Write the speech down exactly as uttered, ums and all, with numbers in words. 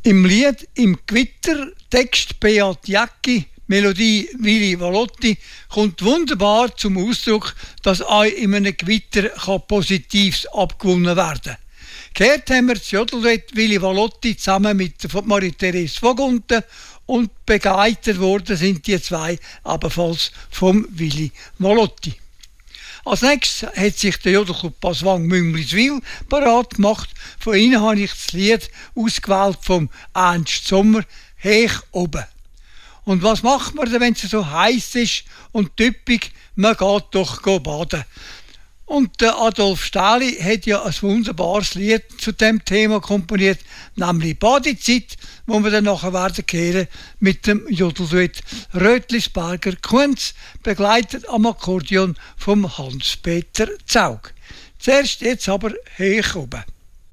Im Lied «Im Gewitter», Text Beat Jäcki, Melodie Willy Valotti, kommt wunderbar zum Ausdruck, dass auch in einem Gewitter Positives abgewonnen werden kann. Gehört haben wir das Jodelduett Willy Valotti zusammen mit Marie-Therese Vogunten und begleitet worden sind die zwei ebenfalls vom Willy Valotti. Als nächstes hat sich der Jodelclub Paswang Mümliswil parat gemacht. Von ihnen habe ich das Lied ausgewählt vom Ernst Sommer, «Hech oben». Und was macht man denn, wenn es so heiß ist und typisch, man geht doch baden. Und der Adolf Stähli hat ja ein wunderbares Lied zu dem Thema komponiert, nämlich «Badezeit», wo wir dann nachher werden kehren mit dem Jodelduett Rötlisberger Kunz, begleitet am Akkordeon vom Hans-Peter Zaug. Zuerst jetzt aber «Hech oben».